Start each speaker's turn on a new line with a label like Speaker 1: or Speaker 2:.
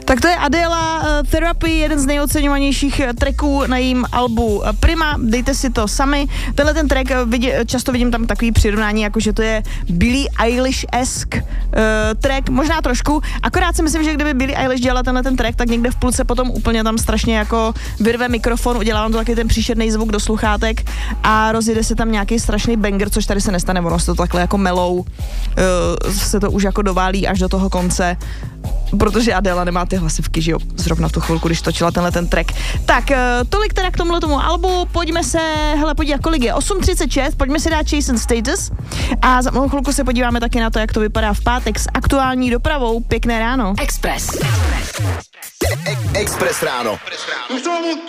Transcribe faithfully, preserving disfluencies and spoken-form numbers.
Speaker 1: Tak to je Adela uh, Therapy, jeden z nejoceňovanějších tracků na jejím albu Prima, dejte si to sami. Tenhle ten track, vidě, často vidím tam takový přirovnání, jako že to je Billie Eilish-esque uh, track, možná trošku, akorát si myslím, že kdyby Billie Eilish dělala tenhle ten track, tak někde v půlce potom úplně tam strašně jako vyrve mikrofon, udělá vám to taky ten příšerný zvuk do sluchátek a rozjede se tam nějaký strašný banger, což tady se nestane, ono se to takhle jako melou, uh, se to už jako doválí až do toho konce, protože Adela nemá ty hlasivky, že jo, zrovna v tu chvilku, když točila tenhle ten track. Tak, tolik teda k tomuhle tomu albu, pojďme se, hele, podívat, kolik je, osm třicet šest, pojďme si dát Chase and Status a za malou chvilku se podíváme taky na to, jak to vypadá v pátek s aktuální dopravou. Pěkné ráno.
Speaker 2: Express.
Speaker 3: Express ráno.